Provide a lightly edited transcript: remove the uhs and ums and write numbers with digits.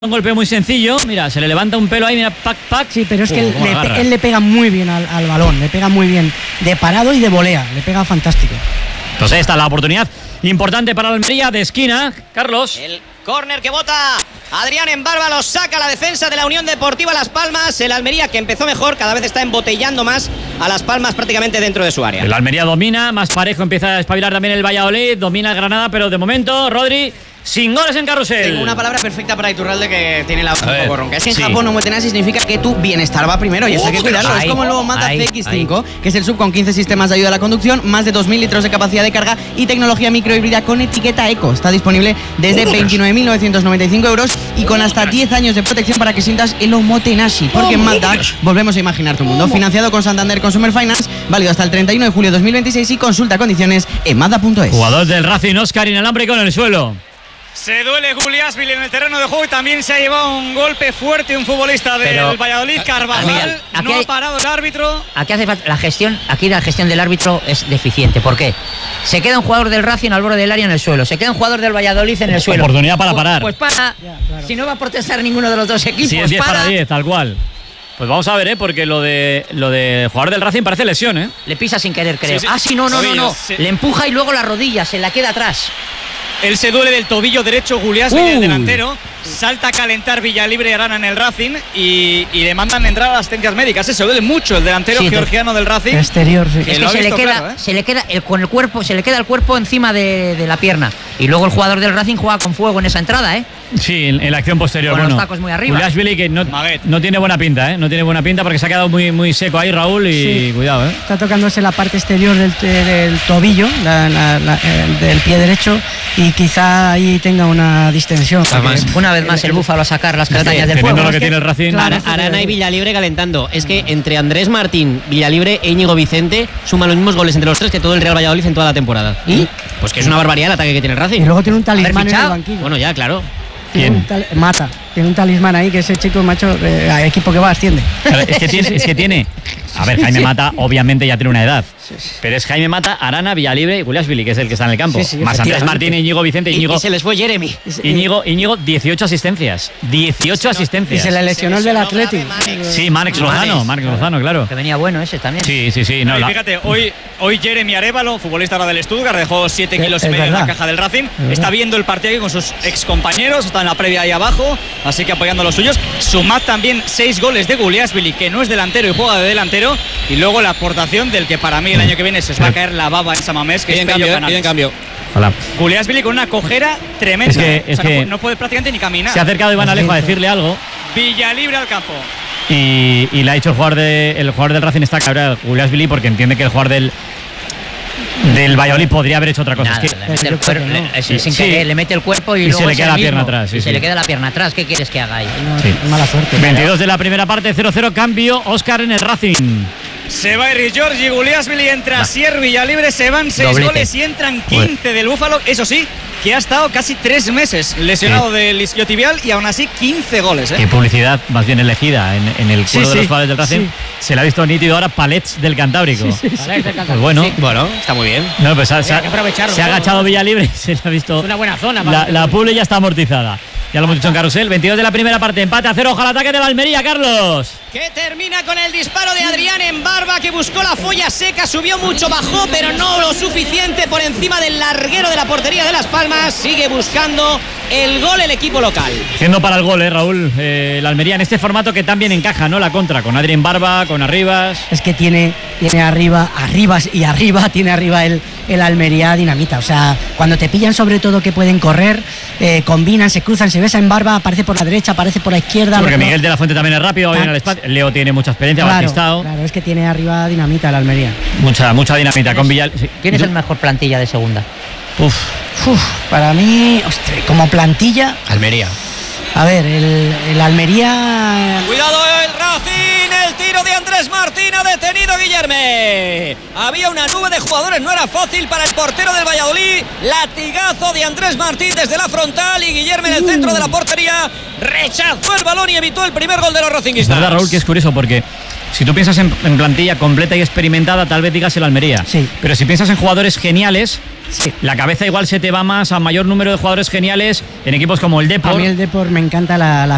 Un golpe muy sencillo, mira, se le levanta un pelo ahí, mira, pac, pac. Sí, pero es que él le pega muy bien al balón, le pega muy bien de parado y de volea, le pega fantástico. Entonces esta es la oportunidad importante para la Almería de esquina, Carlos. El córner que bota Adrián en Barba, lo saca la defensa de la Unión Deportiva Las Palmas. El Almería, que empezó mejor, cada vez está embotellando más a Las Palmas prácticamente dentro de su área. El Almería domina, más parejo, empieza a espabilar también el Valladolid, domina el Granada, pero de momento, Rodri, sin goles en Carrusel. Tengo una palabra perfecta para Iturralde, que tiene la voz un poco ronca. Es que en sí. Japón omotenashi significa que tu bienestar va primero y eso hay que cuidarlo. Es como el nuevo Mazda CX-5, que es el sub con 15 sistemas de ayuda a la conducción, más de 2.000 litros de capacidad de carga y tecnología microhíbrida con etiqueta eco. Está disponible desde 29.995 euros y con hasta 10 años de protección para que sientas el omotenashi. Porque en Mazda volvemos a imaginar tu mundo. Financiado con Santander Consumer Finance, válido hasta el 31 de julio de 2026 y consulta condiciones en Mazda.es. Jugador del Racing, Óscar inalámbrico en el suelo. Se duele Guliásvili en el terreno de juego y también se ha llevado un golpe fuerte un futbolista del Valladolid, Carvajal. No ha parado el árbitro. Aquí hace falta la gestión del árbitro es deficiente. ¿Por qué? Se queda un jugador del Racing al borde del área en el suelo, se queda un jugador del Valladolid en el suelo. Oportunidad para parar. Pues para, claro. Si no va a protestar ninguno de los dos equipos. Sí, es 10 para 10, tal cual. Pues vamos a ver, porque lo de jugador del Racing parece lesión, Le pisa sin querer, creo. Sí. Sí, no. Le empuja y luego la rodilla, se la queda atrás. Él se duele del tobillo derecho, Guliásvili, el delantero. Salta a calentar Villalibre y Arana en el Racing y le mandan entrar a las asistencias médicas. Se duele mucho el delantero georgiano del Racing. Exterior, sí. Es que se le queda con el cuerpo, se le queda el cuerpo encima de la pierna. Y luego el jugador del Racing juega con fuego en esa entrada, Sí, en la acción posterior. Con los tacos muy arriba. Guliásvili, que no tiene buena pinta, No tiene buena pinta porque se ha quedado muy, muy seco ahí, Raúl, y cuidado, Está tocándose la parte exterior del tobillo, del pie derecho, y quizá ahí tenga una distensión. Una vez más el Búfalo a sacar las castañas del fuego. Lo que tiene el Racing. Arana y Villalibre calentando. Es que entre Andrés Martín, Villalibre e Íñigo Vicente suman los mismos goles entre los tres que todo el Real Valladolid en toda la temporada. ¿Y? Pues que es una barbaridad el ataque que tiene el Racing. Y luego tiene un talismán en el banquillo. Bueno, ya, claro. ¿Quién? Mata. Tiene un talismán ahí, que ese chico, macho, a equipo que va asciende. Claro, es que tiene. A ver, Jaime Mata obviamente ya tiene una edad. Pero es Jaime Mata, Arana, Villalibre y Guliásvili, que es el que está en el campo. Más Andrés Martín, Íñigo Vicente, Y se les fue Jeremy. Íñigo, 18 asistencias. 18 asistencias. Y se le lesionó el del Atlético. Sí, Marx Lozano, claro. Que venía bueno ese también. Sí. No, fíjate, hoy Jeremy Arévalo, futbolista ahora del Stuttgart, dejó 7 kilos y medio en la caja del Racing. Está viendo el partido aquí con sus excompañeros, está en la previa ahí abajo, así que apoyando a los suyos. Sumad también 6 goles de Guliásvili, que no es delantero y juega de delantero. Y luego la aportación del que para mí el año que viene se os va a caer la baba en Samamés, que es Pello Canales. En cambio. Guliásvili con una cojera tremenda. No puede prácticamente ni caminar. Se ha acercado Iván Alejo a decirle algo. Villalibre al campo. Y le ha dicho el jugador del Racing está cabreado, Guliásvili, porque entiende que el jugador del Valladolid podría haber hecho otra cosa. Nada, le mete el cuerpo y luego se le queda la pierna atrás. Se le queda la pierna atrás. ¿Qué quieres que haga ahí? Mala suerte. 22 de la primera parte, 0-0, cambio. Óscar en el Racing. Se va Eri Giorgi, Guliásvili, entra Sier, Villalibre, se van 6 goles y entran 15 del Búfalo. Eso sí, que ha estado casi 3 meses lesionado del isquiotibial y aún así 15 goles. Qué publicidad más bien elegida en el cuero de los jugadores del Racing. Se le ha visto nítido ahora Palets del Cantábrico. Pues bueno, está muy bien. No, pues se ha agachado Villalibre, se le ha visto. Una buena zona. La publi ya está amortizada. Ya lo hemos dicho en Carrusel. 22 de la primera parte, empate a 0. Ojalá ataque de la Almería, Carlos. Que termina con el disparo de Adrián en Barba, que buscó la folla seca, subió mucho, bajó, pero no lo suficiente por encima del larguero de la portería de Las Palmas. Sigue buscando el gol el equipo local. Haciendo para el gol, Raúl. La Almería en este formato que también encaja, ¿no? La contra, con Adrián Barba, con Arribas. Es que tiene Arribas tiene arriba el Almería dinamita. O sea, cuando te pillan, sobre todo que pueden correr, combinan, se cruzan, se besa en Barba, aparece por la derecha, aparece por la izquierda. Porque Miguel de la Fuente también es rápido, viene al espacio. Leo tiene mucha experiencia, Batistao. Claro, es que tiene arriba dinamita el Almería. Mucha dinamita con Villal. ¿Quién es el mejor plantilla de segunda? Para mí, como plantilla, Almería. A ver, el Almería. Cuidado el Racing, el tiro de Andrés Martín, ha detenido Guillerme. Había una nube de jugadores, no era fácil para el portero del Valladolid. Latigazo de Andrés Martín desde la frontal y Guillerme en el centro de la portería rechazó el balón y evitó el primer gol de los racinguistas. Es verdad, Raúl, que es curioso porque si tú piensas en plantilla completa y experimentada, tal vez digas el Almería. Sí. Pero si piensas en jugadores geniales, sí, la cabeza igual se te va más a mayor número de jugadores geniales en equipos como el Depor. A mí el Depor me encanta la